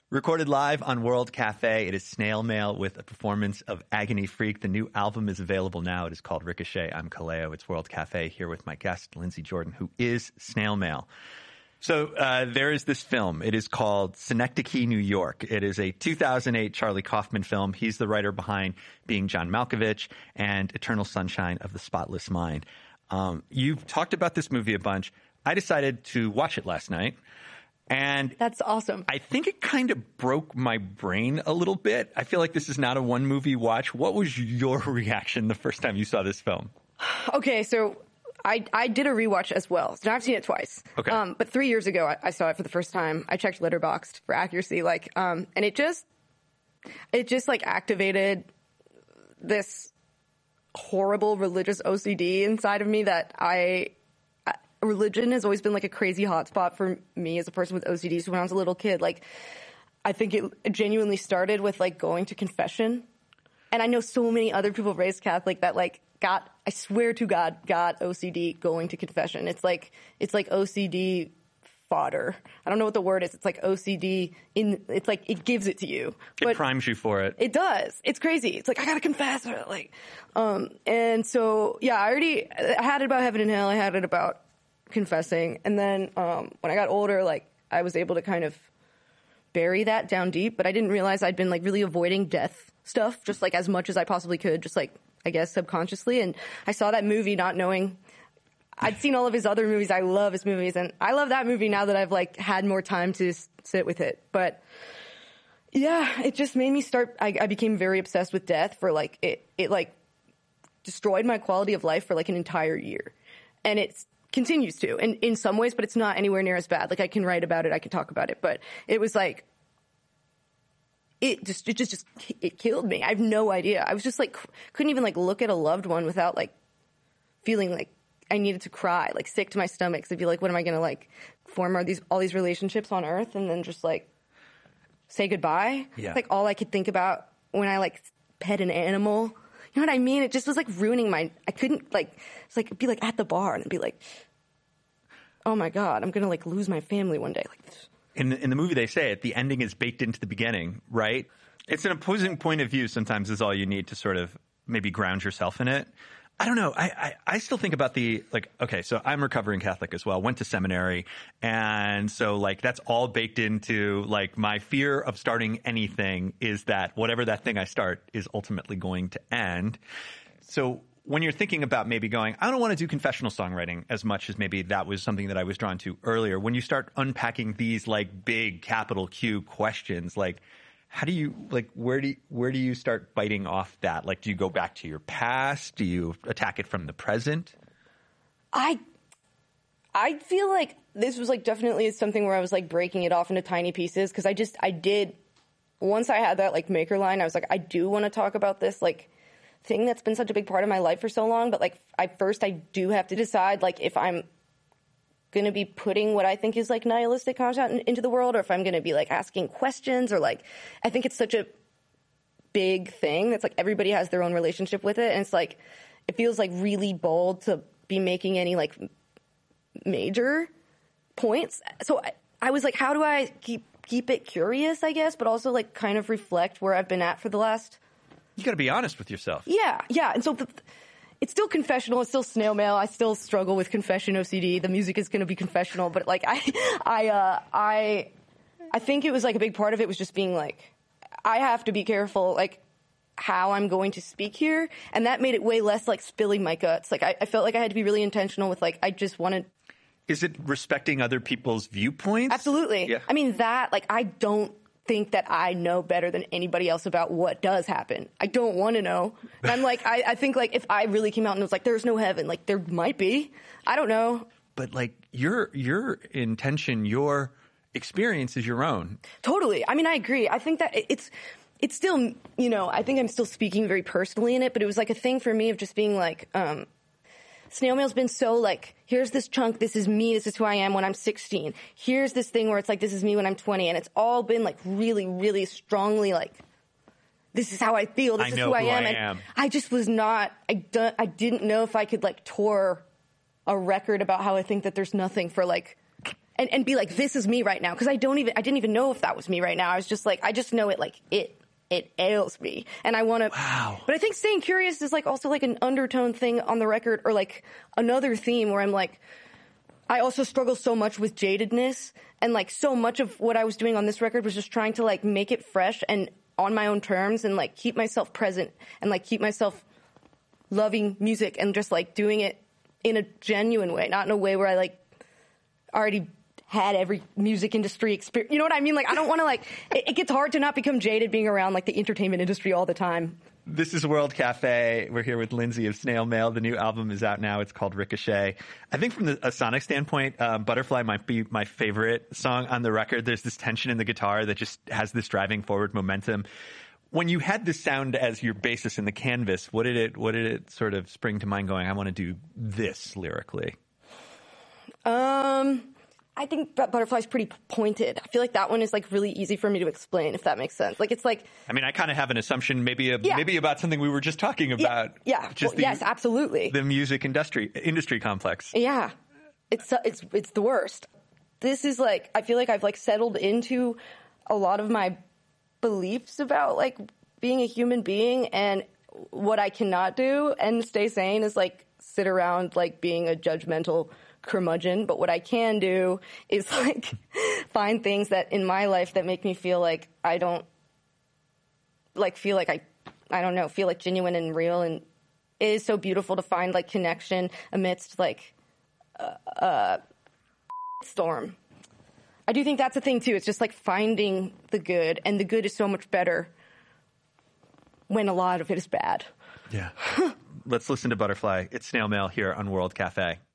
Recorded live on World Cafe, it is Snail Mail with a performance of Agony Freak. The new album is available now. It is called Ricochet. I'm Kaleo. It's World Cafe here with my guest, Lindsey Jordan, who is Snail Mail. So there is this film. It is called Synecdoche, New York. It is a 2008 Charlie Kaufman film. He's the writer behind Being John Malkovich and Eternal Sunshine of the Spotless Mind. You've talked about this movie a bunch. I decided to watch it last night. And that's awesome. I think it kind of broke my brain a little bit. I feel like this is not a one movie watch. What was your reaction the first time you saw this film? Okay, so I did a rewatch as well. So I've seen it twice. Okay. But 3 years ago, I saw it for the first time. I checked Letterboxd for accuracy, and it just activated this horrible religious OCD inside of me that religion has always been like a crazy hotspot for me as a person with OCD. So when I was a little kid, I think it genuinely started with going to confession. And I know so many other people raised Catholic that I swear to God, got OCD going to confession. It's like OCD fodder. I don't know what the word is. It's like OCD it gives it to you. It primes you for it. It does. It's crazy. It's I gotta confess. And so, yeah, I had it about heaven and hell. I had it about confessing. And then when I got older, I was able to kind of bury that down deep, but I didn't realize I'd been really avoiding death stuff just as much as I possibly could, just I guess subconsciously. And I saw that movie not knowing I'd seen all of his other movies. I love his movies, and I love that movie now that I've had more time to sit with it. But yeah, it just made me start. I became very obsessed with death for it destroyed my quality of life for an entire year, and it continues to in some ways, but it's not anywhere near as bad. I can write about it, I can talk about it, but it was it killed me. I have no idea. I was just couldn't even look at a loved one without feeling I needed to cry, sick to my stomach. So I'd be what am I going to form all these relationships on earth and then just say goodbye? Yeah. It's all I could think about when I pet an animal. You know what I mean? It just was ruining I couldn't it's be at the bar and be oh my God, I'm going to lose my family one day. In the movie, they say it, the ending is baked into the beginning, right? It's an opposing point of view sometimes is all you need to sort of maybe ground yourself in it. I don't know. I still think about okay, so I'm recovering Catholic as well, went to seminary. And so that's all baked into my fear of starting anything is that whatever that thing I start is ultimately going to end. So when you're thinking about maybe going, I don't want to do confessional songwriting as much as maybe that was something that I was drawn to earlier. When you start unpacking these big capital Q questions, how do you where do you start biting off that? Do you go back to your past? Do you attack it from the present? I feel this was definitely something where I was breaking it off into tiny pieces because I did once I had that maker line, I was I do want to talk about this thing that's been such a big part of my life for so long, but I do have to decide if I'm going to be putting what I think is nihilistic content into the world, or if I'm going to be asking questions, or I think it's such a big thing that's everybody has their own relationship with it, and it's it feels really bold to be making any major points. So I was how do I keep it curious, I guess, but also kind of reflect where I've been at for the last. You got to be honest with yourself. Yeah, and so. It's still confessional. It's still snail mail. I still struggle with confession OCD. The music is going to be confessional, but I think it was a big part of it was just being I have to be careful how I'm going to speak here, and that made it way less spilling my guts. I felt I had to be really intentional with I just wanted. Is it respecting other people's viewpoints? Absolutely. Yeah. I mean that I don't think that I know better than anybody else about what does happen. I don't want to know. And I'm I think if I really came out and was there's no heaven, there might be. I don't know. But your intention, your experience is your own. Totally. I mean, I agree. I think that it's still, I think I'm still speaking very personally in it, but it was a thing for me of just being Snail Mail's been so here's this chunk, this is me, this is who I am when I'm 16. Here's this thing where it's this is me when I'm 20. And it's all been really, really strongly this is how I feel, this is who I am. And I just was not, I didn't know if I could tour a record about how I think that there's nothing for and be like, this is me right now. Cause I didn't even know if that was me right now. I was just like, I just know it, like it ails me. And I want to, Wow. But I think staying curious is like also like an undertone thing on the record, or like another theme where I'm like, I also struggle so much with jadedness, and like so much of what I was doing on this record was just trying to like make it fresh and on my own terms, and like keep myself present, and like keep myself loving music, and just like doing it in a genuine way, not in a way where I like already had every music industry experience. You know what I mean? Like, I don't want to like, it gets hard to not become jaded being around like the entertainment industry all the time. This is World Cafe. We're here with Lindsay of Snail Mail. The new album is out now. It's called Ricochet. I think from a sonic standpoint, Butterfly might be my favorite song on the record. There's this tension in the guitar that just has this driving forward momentum. When you had this sound as your basis in the canvas, what did it sort of spring to mind going, I want to do this lyrically? I think that Butterfly's pretty pointed. I feel like that one is like really easy for me to explain, if that makes sense. Like, it's like, I mean, I kind of have an assumption, maybe about something we were just talking about. Yeah. Just yes, absolutely. The music industry complex. Yeah. It's the worst. This is like, I feel like I've like settled into a lot of my beliefs about like being a human being, and what I cannot do and stay sane is like sit around like being a judgmental curmudgeon. But what I can do is like find things that in my life that make me feel like I don't like feel like I don't know, feel like genuine and real. And it is so beautiful to find like connection amidst like storm. I do think that's a thing too. It's just like finding the good, and the good is so much better when a lot of it is bad. Yeah. Let's listen to Butterfly. It's Snail Mail here on World Cafe.